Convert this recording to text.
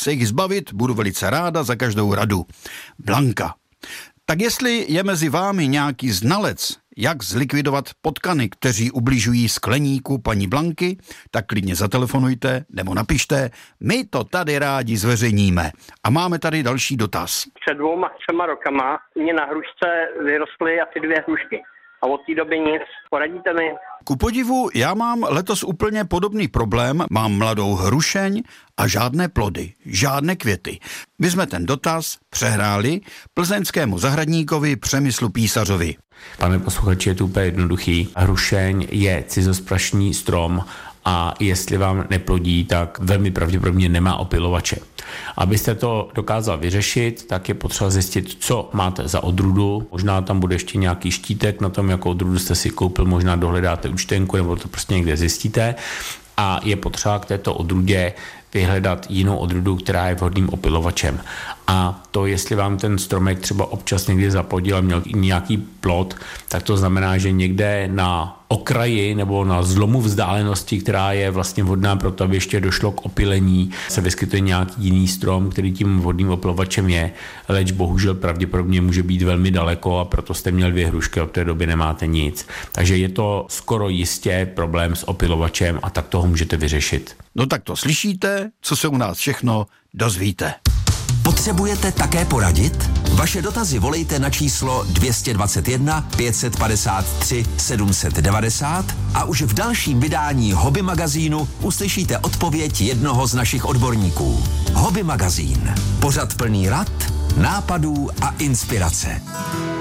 se jich zbavit, budu velice ráda za každou radu. Blanka. Tak jestli je mezi vámi nějaký znalec, jak zlikvidovat potkany, kteří ubližují skleníku paní Blanky, tak klidně zatelefonujte nebo napište, my to tady rádi zveřejníme. A máme tady další dotaz. Před 2-3 rokama mě na hrušce vyrostly asi 2 hrušky. A od té doby nic. Poradíte mi? Ku podivu, já mám letos úplně podobný problém. Mám mladou hrušeň a žádné plody, žádné květy. My jsme ten dotaz přehráli plzeňskému zahradníkovi Přemyslu Písařovi. Pane posluchači, je to úplně jednoduchý. Hrušeň je cizosprašný strom a jestli vám neplodí, tak velmi pravděpodobně nemá opylovače. Abyste to dokázal vyřešit, tak je potřeba zjistit, co máte za odrůdu. Možná tam bude ještě nějaký štítek na tom, jakou odrůdu jste si koupil, možná dohledáte účtenku nebo to prostě někde zjistíte. A je potřeba k této odrůdě vyhledat jinou odrůdu, která je vhodným opylovačem. A to, jestli vám ten stromek třeba občas někdy zaplodil a měl nějaký plod, tak to znamená, že někde na okraji nebo na zlomu vzdálenosti, která je vlastně vhodná pro to, aby ještě došlo k opylení, se vyskytuje nějaký jiný strom, který tím vhodným opylovačem je, leč bohužel pravděpodobně může být velmi daleko a proto jste měl 2 hrušky a od té doby nemáte nic. Takže je to skoro jistě problém s opylovačem a tak toho můžete vyřešit. No tak to slyšíte, co se u nás všechno dozvíte. Potřebujete také poradit? Vaše dotazy volejte na číslo 221 553 790 a už v dalším vydání Hobby magazínu uslyšíte odpověď jednoho z našich odborníků. Hobby magazín. Pořad plný rad, nápadů a inspirace.